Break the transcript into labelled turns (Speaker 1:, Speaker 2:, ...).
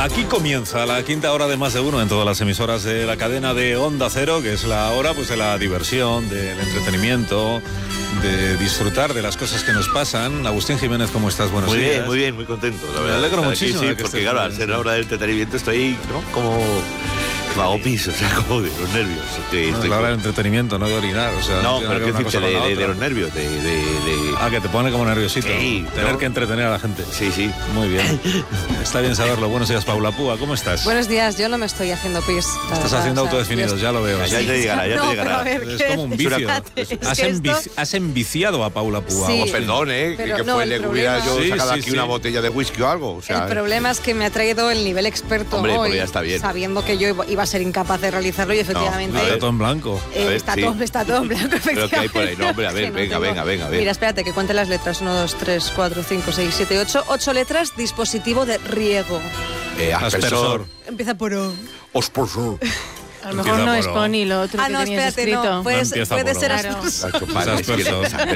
Speaker 1: Aquí comienza la quinta hora de Más de Uno en todas las emisoras de la cadena de Onda Cero, que es la hora pues de la diversión, del entretenimiento, de disfrutar de las cosas que nos pasan. Agustín Jiménez, ¿cómo estás? Buenos días.
Speaker 2: Muy bien, muy contento. La verdad,
Speaker 1: me alegro
Speaker 2: aquí,
Speaker 1: muchísimo.
Speaker 2: sí, porque claro, al ser la hora del entretenimiento estoy, ¿no? Como hago pis, o sea, como de los nervios.
Speaker 1: No, es la hora del entretenimiento, no de orinar. O sea,
Speaker 2: no,
Speaker 1: tiene
Speaker 2: pero
Speaker 1: que
Speaker 2: ¿qué
Speaker 1: ver una
Speaker 2: decirte?
Speaker 1: cosa con la
Speaker 2: De
Speaker 1: otra.
Speaker 2: los nervios,
Speaker 1: Ah, que te pone como nerviosito.
Speaker 2: Sí,
Speaker 1: tener
Speaker 2: ¿no?
Speaker 1: que entretener a la gente.
Speaker 2: Sí.
Speaker 1: Muy bien. Está bien saberlo. Buenos días, Paula Púa. ¿Cómo estás?
Speaker 3: Buenos días, yo no me estoy haciendo pis.
Speaker 1: Estás haciendo autodefinidos, ya lo veo.
Speaker 2: Ya te llegará, ya te llegará.
Speaker 3: Pero a ver,
Speaker 1: Es como un vicio. Has enviciado a Paula Púa.
Speaker 3: Sí.
Speaker 1: Agustín.
Speaker 2: Perdón,
Speaker 3: Pero
Speaker 2: que
Speaker 3: no,
Speaker 2: fue,
Speaker 3: el
Speaker 2: le
Speaker 3: problema-
Speaker 2: hubiera yo
Speaker 1: Sí,
Speaker 2: sacado
Speaker 1: sí,
Speaker 2: aquí
Speaker 1: sí.
Speaker 2: una botella de whisky o algo. O sea,
Speaker 3: El problema es que me ha traído el nivel experto
Speaker 2: Hombre,
Speaker 3: hoy,
Speaker 2: pero ya está bien.
Speaker 3: sabiendo que yo iba a ser incapaz de realizarlo y efectivamente
Speaker 1: Está todo en blanco.
Speaker 2: A ver,
Speaker 3: está,
Speaker 2: sí.
Speaker 3: todo en blanco,
Speaker 2: Pero ¿qué hay por ahí? No, hombre, a ver,
Speaker 3: Sí,
Speaker 2: venga,
Speaker 3: tengo-
Speaker 2: venga.
Speaker 3: Mira, espérate, que cuente las letras. 1, 2, 3, 4, 5, 6, 7, 8. 8 letras, dispositivo de riego.
Speaker 2: Aspersor,
Speaker 3: Empieza por O.
Speaker 2: ospersor.
Speaker 4: A lo mejor
Speaker 1: Empieza
Speaker 4: no
Speaker 1: por
Speaker 4: es
Speaker 1: O.
Speaker 4: Pony lo otro
Speaker 3: Ah,
Speaker 4: que
Speaker 3: no,
Speaker 4: tenías
Speaker 3: espérate,
Speaker 4: escrito.
Speaker 3: no. Puede
Speaker 1: empieza
Speaker 3: ser
Speaker 1: por O.
Speaker 3: aspersor.
Speaker 2: Vale, es que
Speaker 1: Aspersor.